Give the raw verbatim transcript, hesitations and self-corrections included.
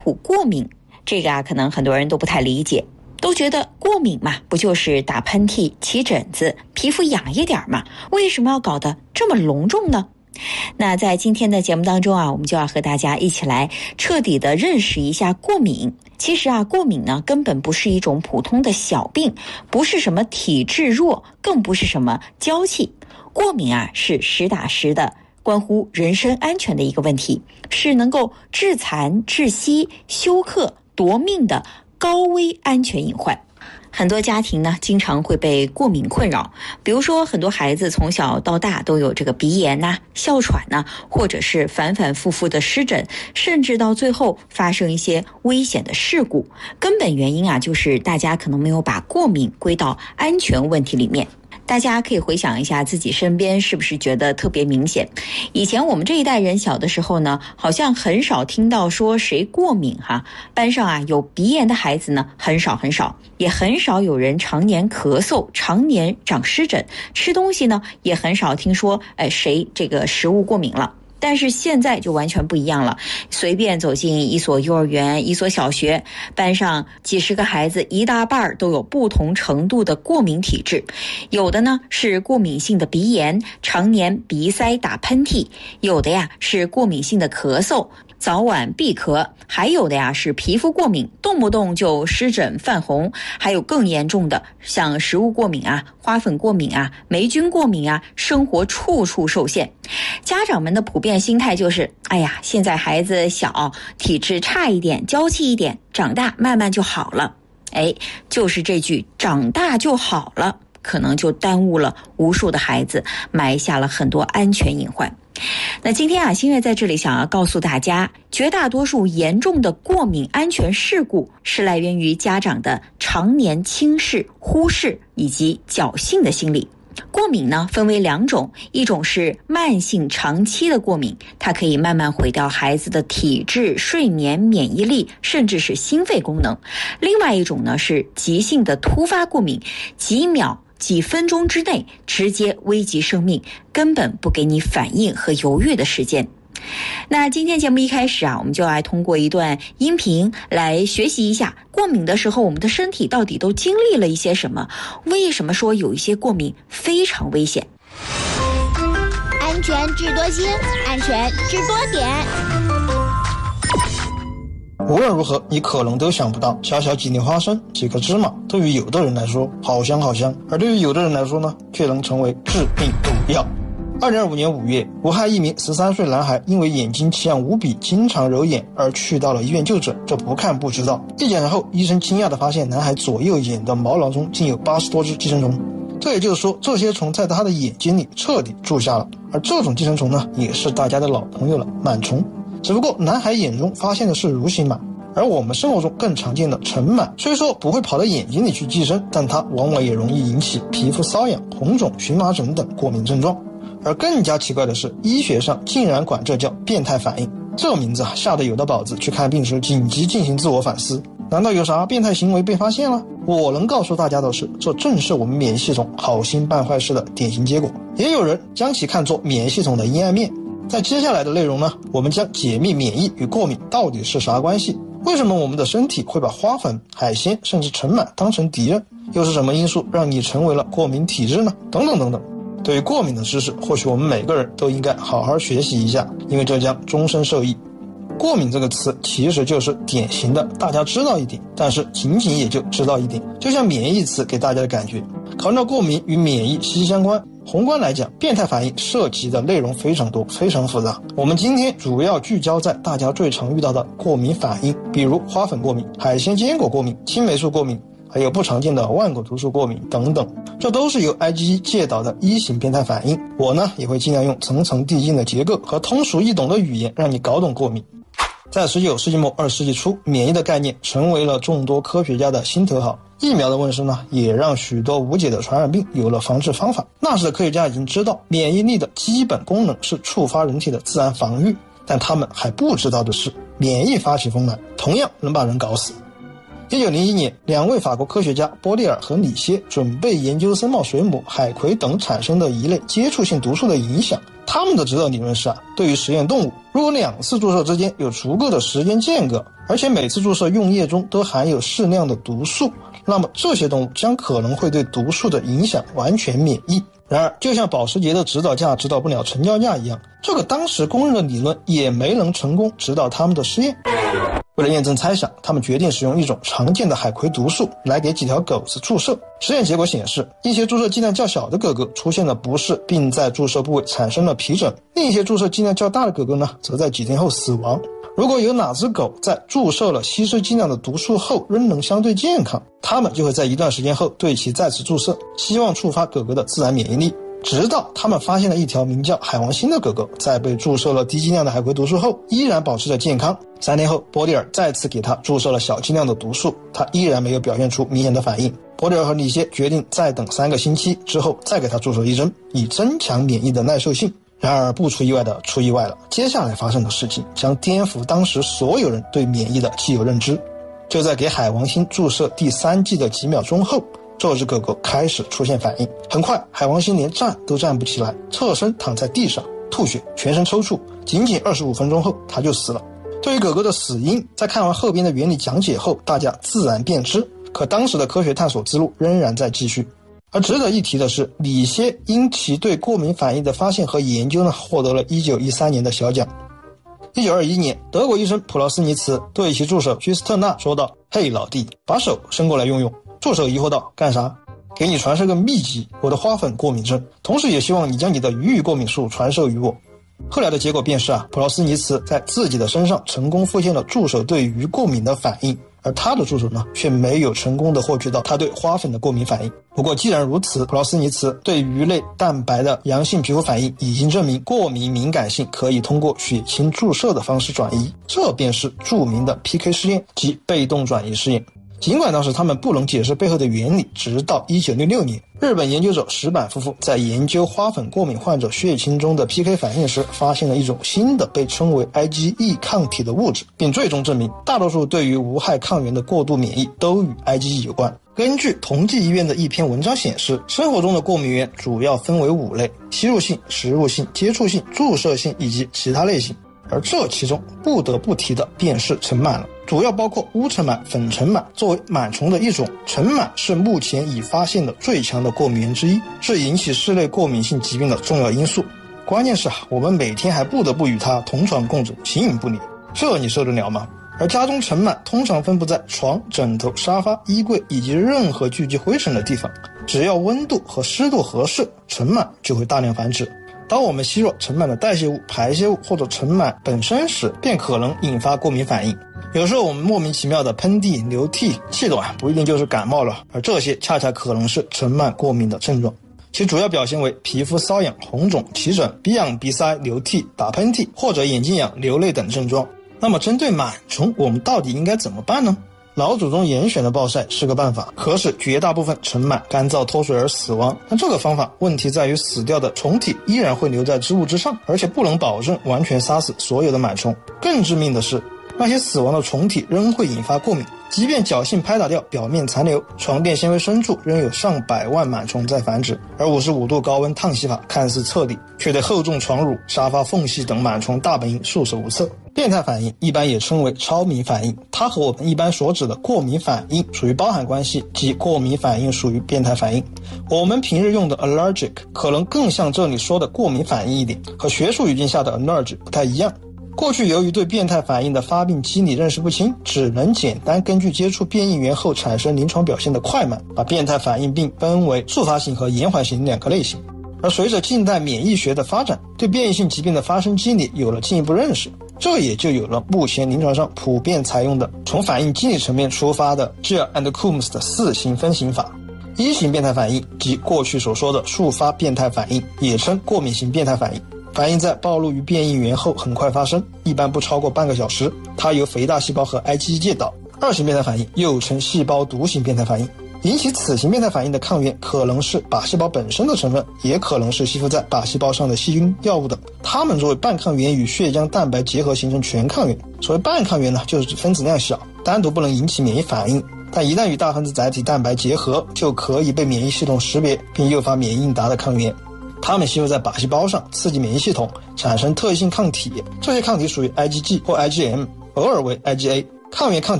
普过敏，这个啊，可能很多人都不太理解，都觉得过敏嘛，不就是打喷嚏、起疹子、皮肤痒一点嘛？为什么要搞得这么隆重呢？那在今天的节目当中啊，我们就要和大家一起来彻底的认识一下过敏。其实啊，过敏呢根本不是一种普通的小病，不是什么体质弱，更不是什么娇气。过敏啊，是实打实的关乎人身安全的一个问题，是能够致残、窒息、休克、夺命的高危安全隐患。很多家庭呢，经常会被过敏困扰，比如说很多孩子从小到大都有这个鼻炎呐、啊、哮喘呐、啊，或者是反反复复的湿疹，甚至到最后发生一些危险的事故。根本原因啊，就是大家可能没有把过敏归到安全问题里面。大家可以回想一下自己身边是不是觉得特别明显。以前我们这一代人小的时候呢，好像很少听到说谁过敏哈。班上啊有鼻炎的孩子呢很少很少，也很少有人常年咳嗽、常年长湿疹。吃东西呢也很少听说哎谁这个食物过敏了。但是现在就完全不一样了，随便走进一所幼儿园、一所小学，班上几十个孩子，一大半都有不同程度的过敏体质。有的呢是过敏性的鼻炎，常年鼻塞打喷嚏；有的呀是过敏性的咳嗽，早晚闭咳；还有的呀是皮肤过敏，动不动就湿疹泛红；还有更严重的，像食物过敏啊、花粉过敏啊、霉菌过敏啊，生活处处受限。家长们的普遍心态就是，哎呀，现在孩子小，体质差一点，娇气一点，长大慢慢就好了。哎，就是这句长大就好了，可能就耽误了无数的孩子，埋下了很多安全隐患。那今天啊，新月在这里想要告诉大家，绝大多数严重的过敏安全事故是来源于家长的常年轻视、忽视以及侥幸的心理。过敏呢分为两种，一种是慢性长期的过敏，它可以慢慢毁掉孩子的体质、睡眠、免疫力，甚至是心肺功能。另外一种呢是急性的突发过敏，几秒几分钟之内直接危及生命，根本不给你反应和犹豫的时间。那今天节目一开始啊，我们就来通过一段音频来学习一下过敏的时候我们的身体到底都经历了一些什么，为什么说有一些过敏非常危险。 安全智多星，安全智多点。 无论如何，你可能都想不到，小小几粒花生、几颗芝麻，对于有的人来说好香好香，而对于有的人来说呢，却能成为致命毒药。二零二五年五月，武汉一名十三岁男孩因为眼睛奇痒无比，经常揉眼而去到了医院就诊。这不看不知道，一检查后，医生惊讶地发现男孩左右眼的毛囊中竟有八十多只寄生虫。这也就是说，这些虫在他的眼睛里彻底住下了。而这种寄生虫呢，也是大家的老朋友了，螨虫。只不过男孩眼中发现的是蠕形螨，而我们生活中更常见的尘螨，虽说不会跑到眼睛里去寄生，但它往往也容易引起皮肤瘙痒、红肿、荨麻疹等过敏症状。而更加奇怪的是，医学上竟然管这叫变态反应。这个名字啊，吓得有的宝子去看病时紧急进行自我反思，难道有啥变态行为被发现了？我能告诉大家的是，这正是我们免疫系统好心办坏事的典型结果。也有人将其看作免疫系统的阴暗面。在接下来的内容呢，我们将解密免疫与过敏到底是啥关系，为什么我们的身体会把花粉、海鲜甚至尘螨当成敌人，又是什么因素让你成为了过敏体质呢？等等等等。对于过敏的知识，或许我们每个人都应该好好学习一下，因为这将终身受益。过敏这个词其实就是典型的大家知道一点，但是仅仅也就知道一点，就像免疫词给大家的感觉。考虑到过敏与免疫息息相关，宏观来讲，变态反应涉及的内容非常多，非常复杂。我们今天主要聚焦在大家最常遇到的过敏反应，比如花粉过敏、海鲜坚果过敏、青霉素过敏，还有不常见的万果毒素过敏等等，这都是由 I G E 介导的一型变态反应。我呢也会尽量用层层递进的结构和通俗易懂的语言，让你搞懂过敏。在十九世纪末二十世纪初，免疫的概念成为了众多科学家的心头好。疫苗的问世呢，也让许多无解的传染病有了防治方法。那时的科学家已经知道，免疫力的基本功能是触发人体的自然防御，但他们还不知道的是，免疫发起疯来，同样能把人搞死。一九零一年，两位法国科学家波利尔和里歇准备研究深茂水母、海葵等产生的一类接触性毒素的影响。 他们的指导理论是啊，对于实验动物，如果两次注射之间有足够的时间间隔，而且每次注射用液中都含有适量的毒素，那么这些动物将可能会对毒素的影响完全免疫。然而，就像保时捷的指导价指导不了成交价一样，这个当时公认的理论也没能成功指导他们的试验。为了验证猜想，他们决定使用一种常见的海葵毒素来给几条狗子注射。实验结果显示，一些注射剂量较小的狗狗出现了不适，并在注射部位产生了皮疹；另一些注射剂量较大的狗狗呢，则在几天后死亡。如果有哪只狗在注射了稀释剂量的毒素后仍能相对健康，它们就会在一段时间后对其再次注射，希望触发狗狗的自然免疫力。直到他们发现了一条名叫海王星的狗狗，在被注射了低剂量的海葵毒素后依然保持着健康。三天后，波蒂尔再次给它注射了小剂量的毒素，它依然没有表现出明显的反应。波蒂尔和里歇决定再等三个星期之后再给它注射一针，以增强免疫的耐受性。然而不出意外的出意外了，接下来发生的事情将颠覆当时所有人对免疫的既有认知。就在给海王星注射第三剂的几秒钟后，这只狗狗开始出现反应。很快，海王星连站都站不起来，侧身躺在地上吐血，全身抽搐。仅仅二十五分钟后，它就死了。对于狗狗的死因，在看完后边的原理讲解后，大家自然便知。可当时的科学探索之路仍然在继续。而值得一提的是，里歇因其对过敏反应的发现和研究呢，获得了一九一三年的小奖。一九二一年，德国医生普劳斯尼茨对其助手居斯特纳说道：“嘿，老弟，把手伸过来用用。”助手疑惑道：“干啥？”“给你传授个秘籍，我的花粉过敏症，同时也希望你将你的鱼鱼过敏术传授于我。”后来的结果便是啊，普劳斯尼茨在自己的身上成功复现了助手对鱼过敏的反应，而他的助手呢，却没有成功的获取到他对花粉的过敏反应。不过既然如此，普劳斯尼茨对鱼类蛋白的阳性皮肤反应已经证明过敏敏感性可以通过血清注射的方式转移，这便是著名的 P K 试验及被动转移试验。尽管当时他们不能解释背后的原理，直到一九六六年，日本研究者石坂夫妇在研究花粉过敏患者血清中的 P K 反应时，发现了一种新的被称为 I G E 抗体的物质，并最终证明大多数对于无害抗原的过度免疫都与 I G E 有关。根据同济医院的一篇文章显示，生活中的过敏源主要分为五类：吸入性、食物性、接触性、注射性以及其他类型。而这其中不得不提的便是尘螨了，主要包括乌尘螨、粉尘螨。作为螨虫的一种，尘螨是目前已发现的最强的过敏源之一，是引起室内过敏性疾病的重要因素。关键是啊，我们每天还不得不与它同床共枕，形影不离，这你受得了吗？而家中尘螨通常分布在床、枕头、沙发、衣柜以及任何聚集灰尘的地方，只要温度和湿度合适，尘螨就会大量繁殖。当我们吸入尘螨的代谢物、排泄物或者尘螨本身时，便可能引发过敏反应。有时候我们莫名其妙的喷嚏、流涕、气短，不一定就是感冒了，而这些恰恰可能是尘螨过敏的症状。其主要表现为皮肤瘙痒、红肿、起疹、鼻痒、鼻塞、流涕、打喷嚏或者眼睛痒、流泪等症状。那么针对螨虫，我们到底应该怎么办呢？老祖宗严选的暴晒是个办法，可使绝大部分尘螨干燥脱水而死亡。但这个方法问题在于，死掉的虫体依然会留在织物之上，而且不能保证完全杀死所有的螨虫。更致命的是，那些死亡的虫体仍会引发过敏，即便侥幸拍打掉表面残留，床垫纤维深处仍有上百万螨虫在繁殖。而五十五度高温烫洗法看似彻底，却对厚重床褥、沙发缝隙等螨虫大本营束手无策。变态反应一般也称为超敏反应，它和我们一般所指的过敏反应属于包含关系，即过敏反应属于变态反应。我们平日用的 allergic 可能更像这里说的过敏反应一点，和学术语境下的 allergy 不太一样。过去由于对变态反应的发病机理认识不清，只能简单根据接触变异源后产生临床表现的快慢，把变态反应病分为速发型和延缓型两个类型。而随着近代免疫学的发展，对变异性疾病的发生机理有了进一步认识，这也就有了目前临床上普遍采用的从反应机理层面出发的 Gill and Coombs 的四型分型法。一型变态反应即过去所说的速发变态反应，也称过敏型变态反应。反应在暴露于变异源后很快发生，一般不超过半个小时，它由肥大细胞和 I G E 介导。二型变态反应又称细胞毒性变态反应，引起此型变态反应的抗原可能是靶细胞本身的成分，也可能是吸附在靶细胞上的细菌、药物等。它们作为半抗原与血浆蛋白结合形成全抗原。所谓半抗原呢，就是指分子量小，单独不能引起免疫反应，但一旦与大分子载体蛋白结合，就可以被免疫系统识别并诱发免疫应答的抗原。 它们吸附在靶细胞上，刺激免疫系统，产生特异性抗体。这些抗体属于 IgG 或 IgM， 偶尔为 IgA。抗原抗体